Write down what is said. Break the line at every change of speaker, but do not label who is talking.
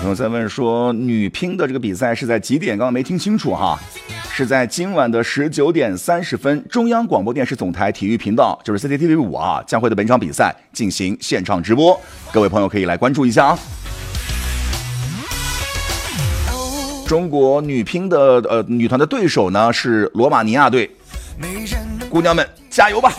朋友在问说，女乒的这个比赛是在几点？刚刚没听清楚哈，是在今晚的19点30分，中央广播电视总台体育频道，就是 CCTV5啊，将会对本场比赛进行现场直播，各位朋友可以来关注一下啊。中国女乒的女团的对手呢是罗马尼亚队，姑娘们加油吧！